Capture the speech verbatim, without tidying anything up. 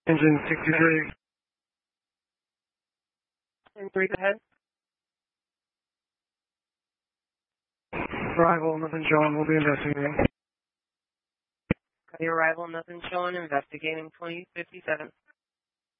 Engine sixty-three. And three, go ahead. Arrival, nothing showing. We'll be investigating. The arrival, nothing showing. Investigating twenty fifty-seven.